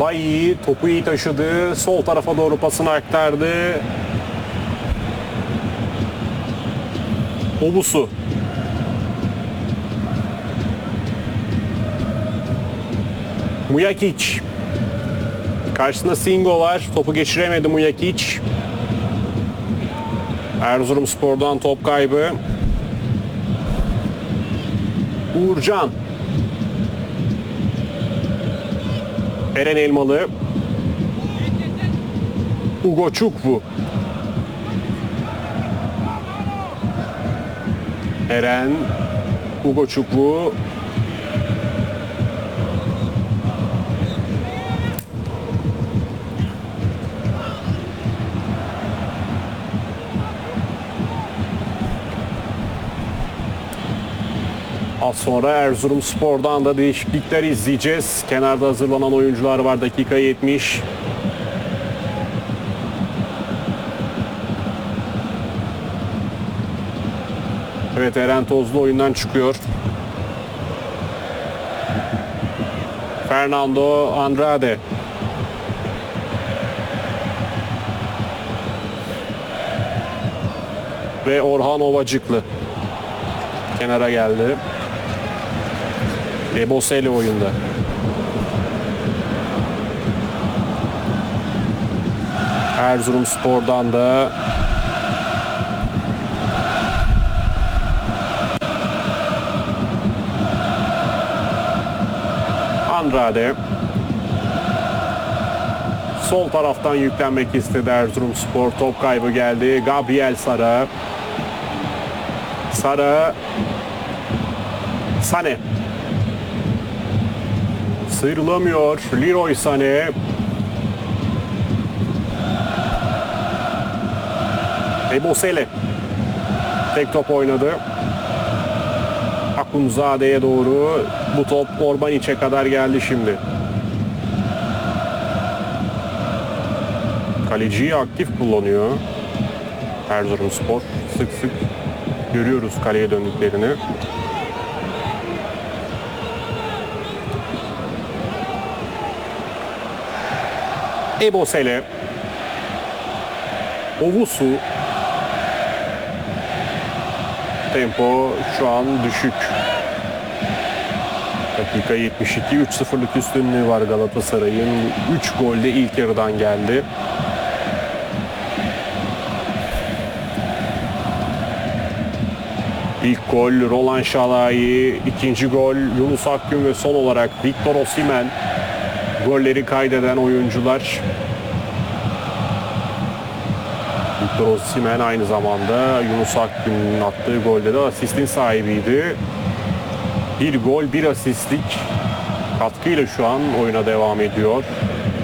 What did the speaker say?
Bayi topu iyi taşıdı. Sol tarafa doğru pasını aktardı. Obusu. Mujakic. Karşısında Singo var. Topu geçiremedi Mujakic. Erzurumspor'dan top kaybı. Uğurcan. Eren Elmalı. Ugo Çukwu. Eren. Ugo Çukwu. Az sonra Erzurumspor'dan da değişiklikler izleyeceğiz. Kenarda hazırlanan oyuncular var. Dakika 70. Evet, Eren Tozlu oyundan çıkıyor. Fernando Andrade. Ve Orhan Ovacıklı kenara geldi. Ebosele oyunda. Erzurumspor'dan da Andrade. Sol taraftan yüklenmek istedi Erzurumspor. Top kaybı geldi. Gabriel Sara. Sara. Sané. Sıyrılamıyor. Leroy Sané. Ebosele. Tek top oynadı. Akunzade'ye doğru. Bu top Orbanic'e kadar geldi şimdi. Kaleciyi aktif kullanıyor Erzurumspor. Sık sık görüyoruz kaleye döndüklerini. Ebosele. Ovusu. Tempo şu an düşük. Dakika 72. 3-0'lık üstünlüğü var Galatasaray'ın. 3 gol de ilk yarıdan geldi. İlk gol Roland Şalai, ikinci gol Yunus Akgün ve son olarak Victor Osimhen golleri kaydeden oyuncular. Victor Osimhen aynı zamanda Yunus Akgün'ün attığı golde de asistin sahibiydi. Bir gol, bir asistlik katkıyla şu an oyuna devam ediyor.